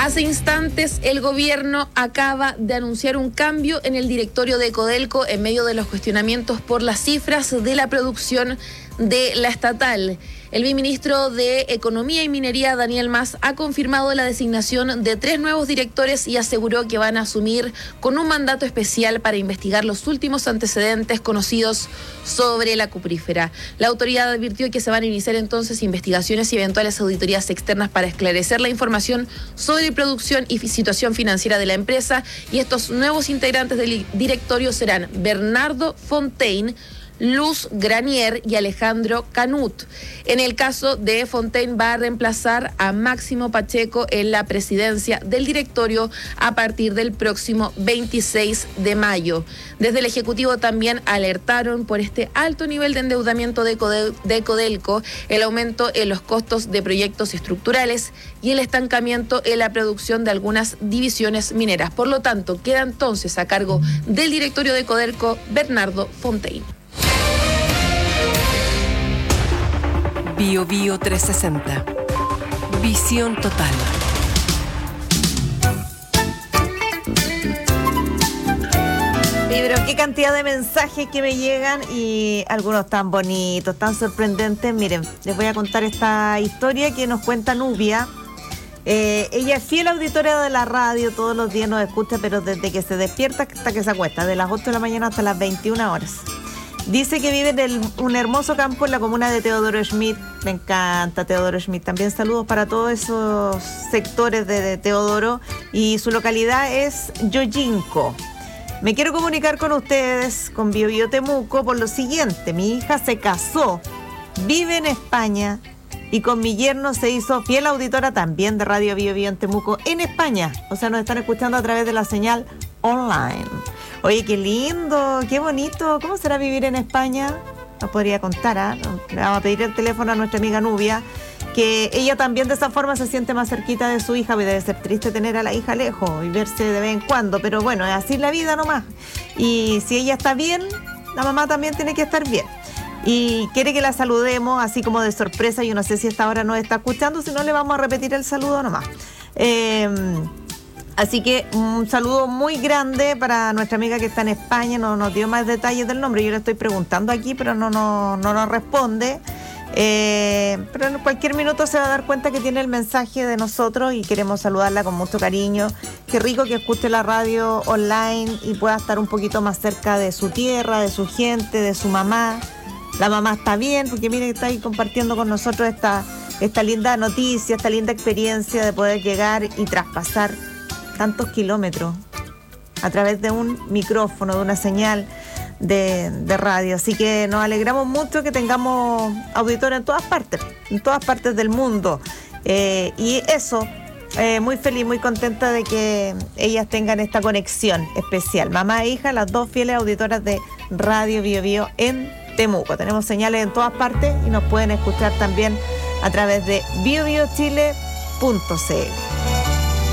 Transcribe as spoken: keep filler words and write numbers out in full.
Hace instantes el gobierno acaba de anunciar un cambio en el directorio de Codelco en medio de los cuestionamientos por las cifras de la producción de la estatal. El viceministro de Economía y Minería, Daniel Mas, ha confirmado la designación de tres nuevos directores y aseguró que van a asumir con un mandato especial para investigar los últimos antecedentes conocidos sobre la cuprífera. La autoridad advirtió que se van a iniciar entonces investigaciones y eventuales auditorías externas para esclarecer la información sobre producción y situación financiera de la empresa, y estos nuevos integrantes del directorio serán Bernardo Fontaine, Luz Granier y Alejandro Canut. En el caso de Fontaine, va a reemplazar a Máximo Pacheco en la presidencia del directorio a partir del próximo veintiséis de mayo. Desde el Ejecutivo también alertaron por este alto nivel de endeudamiento de, Codel- de Codelco, el aumento en los costos de proyectos estructurales y el estancamiento en la producción de algunas divisiones mineras. Por lo tanto, queda entonces a cargo del directorio de Codelco Bernardo Fontaine. Bio Bio trescientos sesenta. Visión total. Pero qué cantidad de mensajes que me llegan, y algunos tan bonitos, tan sorprendentes. Miren, les voy a contar esta historia que nos cuenta Nubia. Eh, ella es fiel auditora de la radio, todos los días nos escucha, pero desde que se despierta hasta que se acuesta, de las ocho de la mañana hasta las veintiuna horas. Dice que vive en el, un hermoso campo en la comuna de Teodoro Schmidt. Me encanta Teodoro Schmidt. También saludos para todos esos sectores de, de Teodoro. Y su localidad es Yoyinco. Me quiero comunicar con ustedes, con Bio Bio Temuco, por lo siguiente. Mi hija se casó, vive en España, y con mi yerno se hizo fiel auditora también de Radio Bio Bio en Temuco, en España. O sea, nos están escuchando a través de la señal online. Oye, qué lindo, qué bonito. ¿Cómo será vivir en España? Nos podría contar, ¿ah? ¿eh? Le vamos a pedir el teléfono a nuestra amiga Nubia, que ella también de esa forma se siente más cerquita de su hija. Debe ser triste tener a la hija lejos y verse de vez en cuando, pero bueno, es así la vida nomás. Y si ella está bien, la mamá también tiene que estar bien. Y quiere que la saludemos así como de sorpresa. Yo no sé si esta hora nos está escuchando, si no le vamos a repetir el saludo nomás. Eh... Así que un saludo muy grande para nuestra amiga que está en España. No nos dio más detalles del nombre. Yo le estoy preguntando aquí, pero no, no, no nos responde. Eh, pero en cualquier minuto se va a dar cuenta que tiene el mensaje de nosotros y queremos saludarla con mucho cariño. Qué rico que escuche la radio online y pueda estar un poquito más cerca de su tierra, de su gente, de su mamá. La mamá está bien, porque mire que está ahí compartiendo con nosotros esta, esta linda noticia, esta linda experiencia de poder llegar y traspasar tantos kilómetros a través de un micrófono, de una señal de, de radio. Así que nos alegramos mucho que tengamos auditores en todas partes, en todas partes del mundo. Eh, y eso, eh, muy feliz, muy contenta de que ellas tengan esta conexión especial. Mamá e hija, las dos fieles auditoras de Radio Bio Bio en Temuco. Tenemos señales en todas partes y nos pueden escuchar también a través de bio bio chile punto c l.